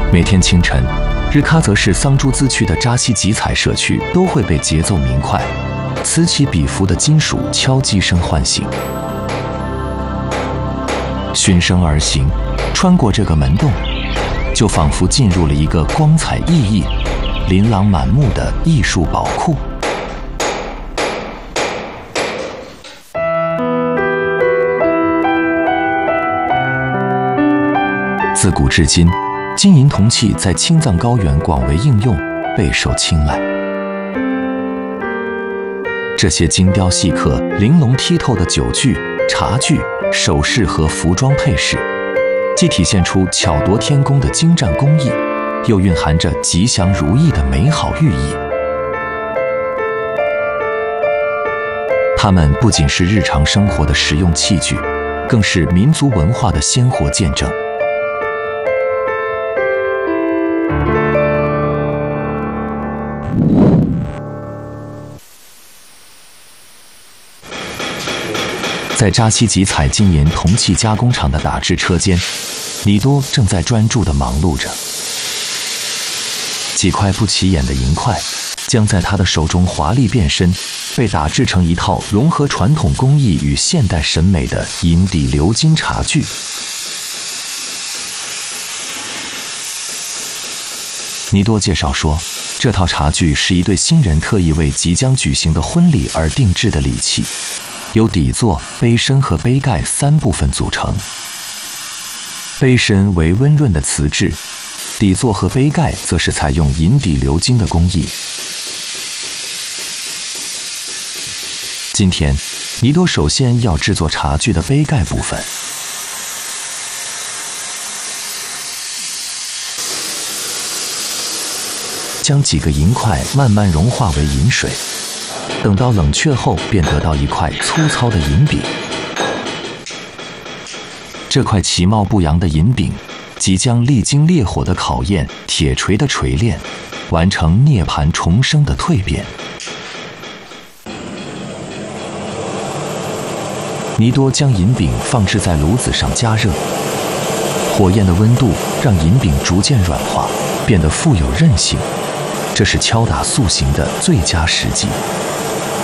每天清晨，日喀则市桑珠孜区的扎西吉采社区都会被节奏明快、此起彼伏的金属敲击声唤醒。循声而行，穿过这个门洞，就仿佛进入了一个光彩熠熠、琳琅满目的艺术宝库。自古至今，金银铜器在青藏高原广为应用，备受青睐。这些精雕细刻、玲珑剔透的酒具、茶具、首饰和服装配饰，既体现出巧夺天工的精湛工艺，又蕴含着吉祥如意的美好寓意。它们不仅是日常生活的实用器具，更是民族文化的鲜活见证。在扎西吉采金银铜器加工厂的打制车间，李多正在专注地忙碌着。几块不起眼的银块将在他的手中华丽变身，被打制成一套融合传统工艺与现代审美的银底鎏金茶具。尼多介绍说，这套茶具是一对新人特意为即将举行的婚礼而定制的礼器，由底座、杯身和杯盖3部分组成。杯身为温润的瓷质，底座和杯盖则是采用银底鎏金的工艺。今天，尼多首先要制作茶具的杯盖部分。将几个银块慢慢融化为银水，等到冷却后，便得到一块粗糙的银饼。这块其貌不扬的银饼，即将历经烈火的考验、铁锤的锤炼，完成涅槃重生的蜕变。尼多将银饼放置在炉子上加热，火焰的温度让银饼逐渐软化，变得富有韧性。这是敲打塑形的最佳时机。